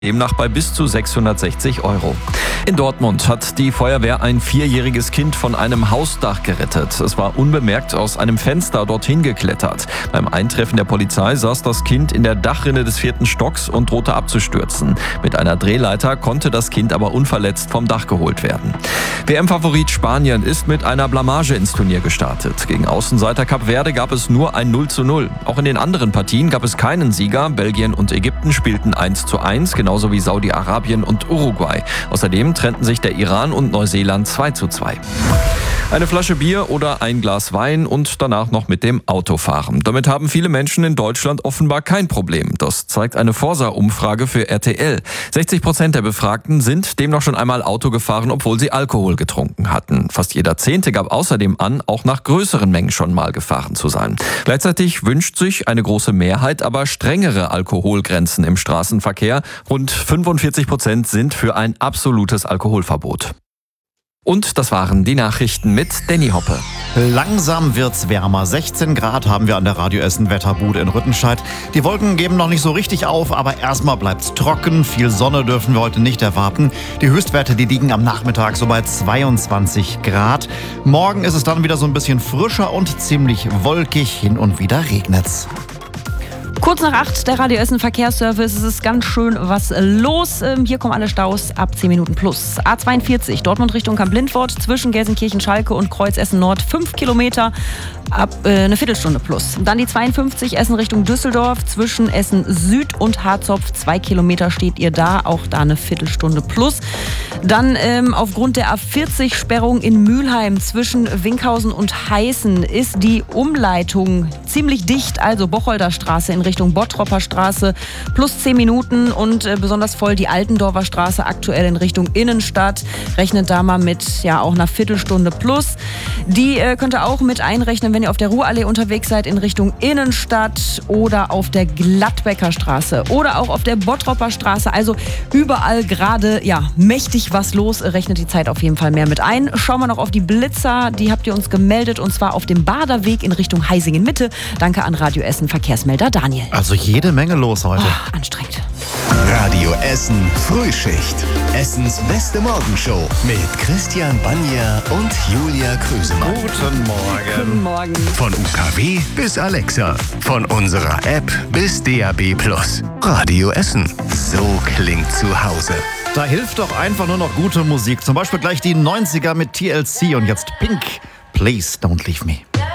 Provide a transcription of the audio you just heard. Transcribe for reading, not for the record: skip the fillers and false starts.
demnach bei bis zu 660 €. In Dortmund hat die Feuerwehr ein 4-jähriges Kind von einem Hausdach gerettet. Es war unbemerkt aus einem Fenster dorthin geklettert. Beim Eintreffen der Polizei saß das Kind in der Dachrinne des 4. Stocks und drohte abzustürzen. Mit einer Drehleiter konnte das Kind aber unverletzt vom Dach geholt werden. WM-Favorit Spanien ist mit einer Blamage ins Turnier gestartet. Gegen Außenseiter Kap Verde gab es nur ein 0:0. Auch in den anderen Partien gab es keinen Sieger. Belgien und Ägypten spielten 1:1, genauso wie Saudi-Arabien und Uruguay. Außerdem trennten sich der Iran und Neuseeland 2:2. Eine Flasche Bier oder ein Glas Wein und danach noch mit dem Auto fahren. Damit haben viele Menschen in Deutschland offenbar kein Problem. Das zeigt eine Forsa-Umfrage für RTL. 60% der Befragten sind demnach schon einmal Auto gefahren, obwohl sie Alkohol getrunken hatten. Fast jeder Zehnte gab außerdem an, auch nach größeren Mengen schon mal gefahren zu sein. Gleichzeitig wünscht sich eine große Mehrheit aber strengere Alkoholgrenzen im Straßenverkehr. Rund 45% sind für ein absolutes Alkoholverbot. Und das waren die Nachrichten mit Danny Hoppe. Langsam wird's wärmer. 16 Grad haben wir an der Radio Essen Wetterbude in Rüttenscheid. Die Wolken geben noch nicht so richtig auf, aber erstmal bleibt's trocken. Viel Sonne dürfen wir heute nicht erwarten. Die Höchstwerte, die liegen am Nachmittag so bei 22 Grad. Morgen ist es dann wieder so ein bisschen frischer und ziemlich wolkig. Hin und wieder regnet's. Kurz nach 8, der Radio Essen Verkehrsservice. Es ist ganz schön was los. Hier kommen alle Staus ab 10 Minuten plus. A42, Dortmund Richtung Kamp-Lindfort, zwischen Gelsenkirchen-Schalke und Kreuz Essen Nord 5 Kilometer, ab eine Viertelstunde plus. Dann die 52, Essen Richtung Düsseldorf, zwischen Essen Süd und Harzopf 2 Kilometer steht ihr da, auch da eine Viertelstunde plus. Dann aufgrund der A40-Sperrung in Mülheim zwischen Winkhausen und Heißen ist die Umleitung ziemlich dicht, also Bocholder Straße in Richtung Bottropper Straße plus 10 Minuten und besonders voll die Altendorfer Straße aktuell in Richtung Innenstadt. Rechnet da mal mit auch einer Viertelstunde plus. Die könnt ihr auch mit einrechnen, wenn ihr auf der Ruhrallee unterwegs seid in Richtung Innenstadt oder auf der Gladbecker Straße oder auch auf der Bottropper Straße. Also überall gerade mächtig was los. Rechnet die Zeit auf jeden Fall mehr mit ein. Schauen wir noch auf die Blitzer. Die habt ihr uns gemeldet und zwar auf dem Baderweg in Richtung Heisingen Mitte. Danke an Radio Essen Verkehrsmelder Daniel. Also jede Menge los heute. Anstrengend. Radio Essen Frühschicht. Essens beste Morgenshow mit Christian Banja und Julia Krüsemann. Guten Morgen. Guten Morgen. Von UKW bis Alexa. Von unserer App bis DAB+. Radio Essen. So klingt zu Hause. Da hilft doch einfach nur noch gute Musik. Zum Beispiel gleich die 90er mit TLC und jetzt Pink. Please don't leave me.